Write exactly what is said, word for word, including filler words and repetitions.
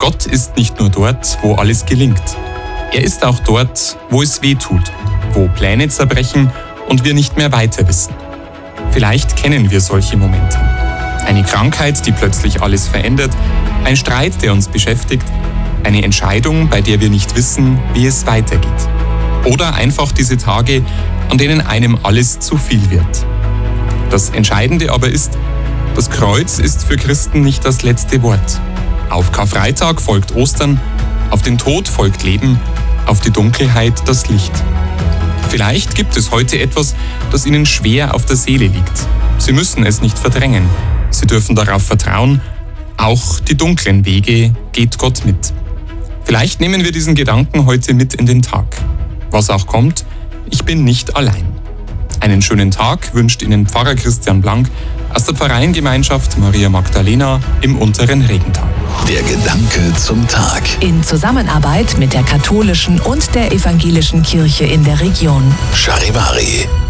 Gott ist nicht nur dort, wo alles gelingt. Er ist auch dort, wo es weh tut, wo Pläne zerbrechen und wir nicht mehr weiter wissen. Vielleicht kennen wir solche Momente. Eine Krankheit, die plötzlich alles verändert, ein Streit, der uns beschäftigt, eine Entscheidung, bei der wir nicht wissen, wie es weitergeht. Oder einfach diese Tage, an denen einem alles zu viel wird. Das Entscheidende aber ist, das Kreuz ist für Christen nicht das letzte Wort. Auf Karfreitag folgt Ostern, auf den Tod folgt Leben, auf die Dunkelheit das Licht. Vielleicht gibt es heute etwas, das Ihnen schwer auf der Seele liegt. Sie müssen es nicht verdrängen. Sie dürfen darauf vertrauen, auch die dunklen Wege geht Gott mit. Vielleicht nehmen wir diesen Gedanken heute mit in den Tag. Was auch kommt, ich bin nicht allein. Einen schönen Tag wünscht Ihnen Pfarrer Christian Blank aus der Pfarreiengemeinschaft Maria Magdalena im unteren Regental. Der Gedanke zum Tag. In Zusammenarbeit mit der katholischen und der evangelischen Kirche in der Region. Charivari.